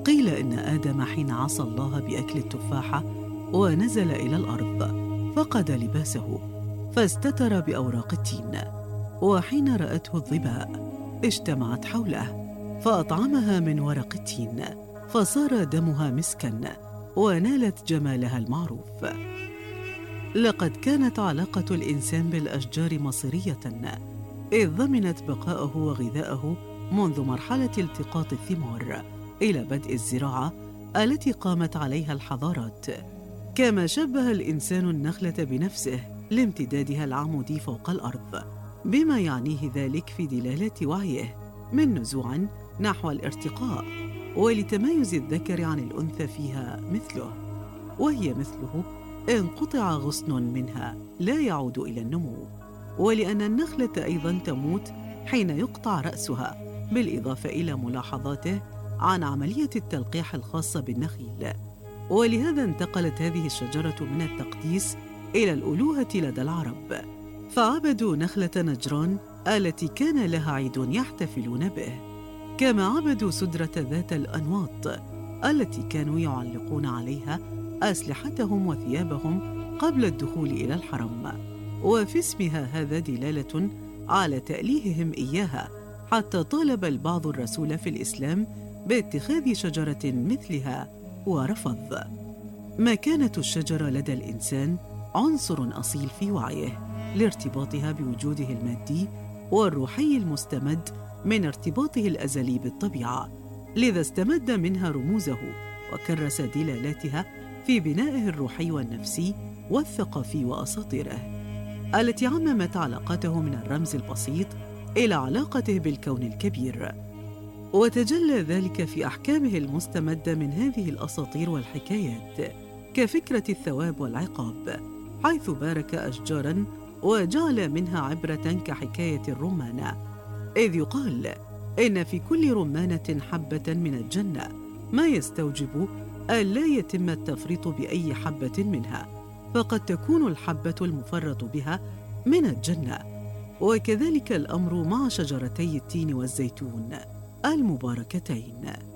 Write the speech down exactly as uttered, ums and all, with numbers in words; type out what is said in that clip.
قيل إن آدم حين عصى الله بأكل التفاحة ونزل إلى الأرض فقد لباسه فاستتر بأوراق التين، وحين رأته الظباء اجتمعت حوله فأطعمها من ورق التين فصار دمها مسكا ونالت جمالها المعروف. لقد كانت علاقة الإنسان بالأشجار مصيرية، إذ ضمنت بقاءه وغذاءه منذ مرحلة التقاط الثمار إلى بدء الزراعة التي قامت عليها الحضارات. كما شبه الإنسان النخلة بنفسه لامتدادها العمودي فوق الأرض، بما يعنيه ذلك في دلالة وعيه من نزوع نحو الارتقاء، ولتمايز الذكر عن الأنثى فيها مثله، وهي مثله إن قطع غصن منها لا يعود إلى النمو، ولأن النخلة أيضاً تموت حين يقطع رأسها، بالإضافة إلى ملاحظاته عن عملية التلقيح الخاصة بالنخيل. ولهذا انتقلت هذه الشجرة من التقديس إلى الألوهة لدى العرب، فعبدوا نخلة نجران التي كان لها عيد يحتفلون به، كما عبدوا سدرة ذات الأنواط التي كانوا يعلقون عليها أسلحتهم وثيابهم قبل الدخول إلى الحرم، وفي اسمها هذا دلالة على تأليههم إياها، حتى طالب البعض الرسول في الإسلام باتخاذ شجرة مثلها ورفض. مكانة الشجرة لدى الإنسان عنصر أصيل في وعيه لارتباطها بوجوده المادي والروحي المستمد من ارتباطه الأزلي بالطبيعة، لذا استمد منها رموزه وكرس دلالاتها في بنائه الروحي والنفسي والثقافي وأساطيره التي عممت علاقته من الرمز البسيط إلى علاقته بالكون الكبير. وتجلى ذلك في أحكامه المستمدة من هذه الأساطير والحكايات، كفكرة الثواب والعقاب، حيث بارك أشجاراً وجعل منها عبرة كحكاية الرمانة، إذ يقال إن في كل رمانة حبة من الجنة، ما يستوجب أن لا يتم التفريط بأي حبة منها، فقد تكون الحبة المفرط بها من الجنة. وكذلك الأمر مع شجرتي التين والزيتون المباركتين.